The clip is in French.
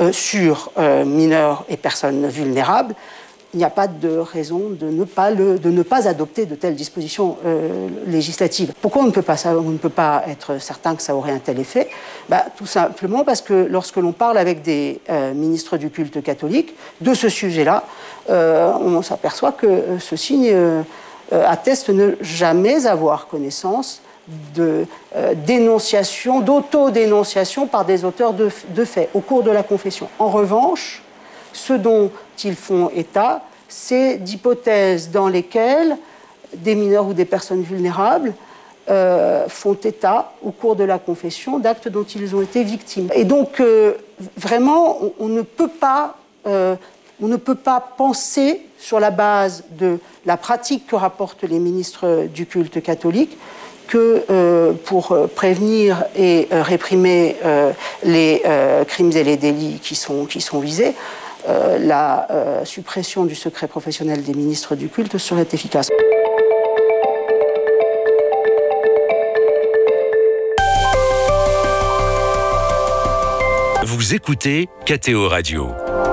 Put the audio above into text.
sur mineurs et personnes vulnérables, il n'y a pas de raison de ne pas adopter de telles dispositions législatives. Pourquoi on ne peut pas être certain que ça aurait un tel effet ? Tout simplement parce que lorsque l'on parle avec des ministres du culte catholique de ce sujet-là, on s'aperçoit que ceux-ci attestent ne jamais avoir connaissance de dénonciation, d'autodénonciation par des auteurs de faits au cours de la confession. En revanche, ce dont ils font état, c'est d'hypothèses dans lesquelles des mineurs ou des personnes vulnérables font état, au cours de la confession, d'actes dont ils ont été victimes. Et donc, vraiment, on ne peut pas penser, sur la base de la pratique que rapportent les ministres du culte catholique, que pour prévenir et réprimer les crimes et les délits qui sont visés, la suppression du secret professionnel des ministres du culte serait efficace. Vous écoutez KTO Radio.